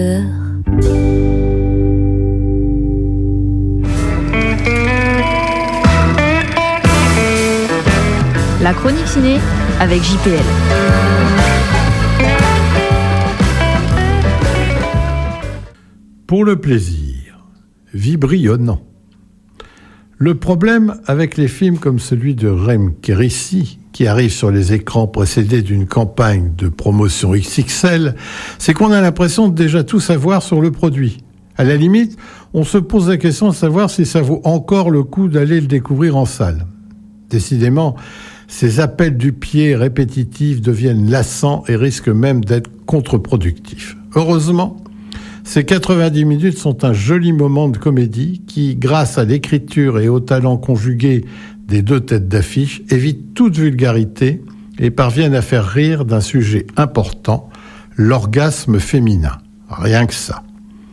La chronique ciné avec JPL. Pour le plaisir, vibrionnant. Le problème avec les films comme celui de Rem Kérissi, qui arrive sur les écrans précédé d'une campagne de promotion XXL, c'est qu'on a l'impression de déjà tout savoir sur le produit. À la limite, on se pose la question de savoir si ça vaut encore le coup d'aller le découvrir en salle. Décidément, ces appels du pied répétitifs deviennent lassants et risquent même d'être contre-productifs. Heureusement, ces 90 minutes sont un joli moment de comédie qui, grâce à l'écriture et au talent conjugué des deux têtes d'affiche, évite toute vulgarité et parviennent à faire rire d'un sujet important, l'orgasme féminin. Rien que ça.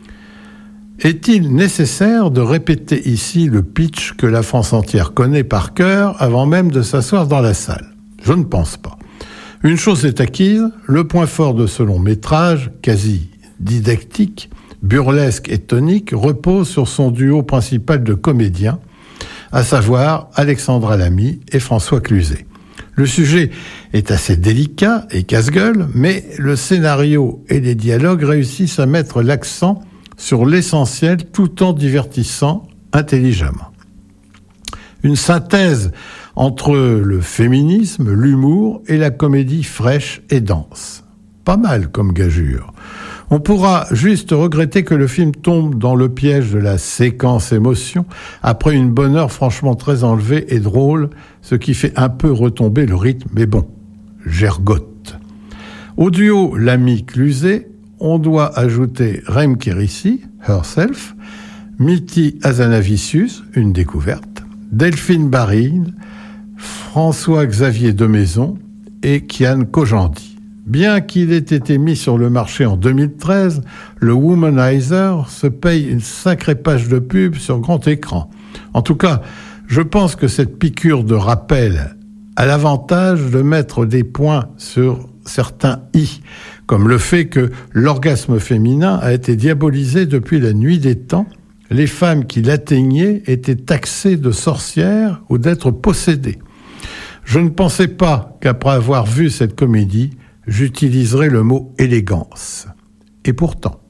Est-il nécessaire de répéter ici le pitch que la France entière connaît par cœur avant même de s'asseoir dans la salle ? Je ne pense pas. Une chose est acquise, le point fort de ce long métrage, quasi didactique, burlesque et tonique, repose sur son duo principal de comédiens, à savoir Alexandra Lamy et François Cluzet. Le sujet est assez délicat et casse-gueule, mais le scénario et les dialogues réussissent à mettre l'accent sur l'essentiel tout en divertissant intelligemment. Une synthèse entre le féminisme, l'humour et la comédie fraîche et dense. Pas mal comme gageure. On pourra juste regretter que le film tombe dans le piège de la séquence émotion après une bonne heure franchement très enlevée et drôle, ce qui fait un peu retomber le rythme, mais bon, gergotte. Au duo Lamy-Cluzet, on doit ajouter Rem Kérissi, Herself, Miti Hazanavicius, une découverte, Delphine Barine, François-Xavier Demaison et Kian Kojandi. Bien qu'il ait été mis sur le marché en 2013, le Womanizer se paye une sacrée page de pub sur grand écran. En tout cas, je pense que cette piqûre de rappel a l'avantage de mettre des points sur certains « i », comme le fait que l'orgasme féminin a été diabolisé depuis la nuit des temps. Les femmes qui l'atteignaient étaient taxées de sorcières ou d'être possédées. Je ne pensais pas qu'après avoir vu cette comédie, j'utiliserai le mot « élégance ». Et pourtant,